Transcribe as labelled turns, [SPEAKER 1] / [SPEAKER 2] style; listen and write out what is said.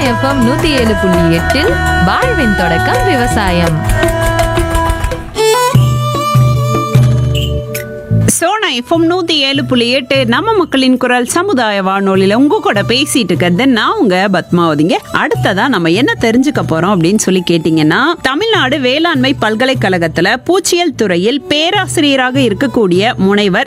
[SPEAKER 1] FM 107.8 வாழ்வின் தொடக்கம் விவசாயம்.
[SPEAKER 2] சோனா எஃப்எம் 107.8 நம்ம மக்களின் குரல் சமுதாய வானொலியில உங்க கூட பேசிட்டு இருக்கிறது நான் உங்க பத்மாவதிங்க. அடுத்ததா நம்ம என்ன தெரிஞ்சுக்க போறோம் அப்படின்னு சொல்லி கேட்டீங்கன்னா, தமிழ்நாடு வேளாண்மை பல்கலைக்கழகத்துல பூச்சியல் துறையில் பேராசிரியராக இருக்கக்கூடிய முனைவர்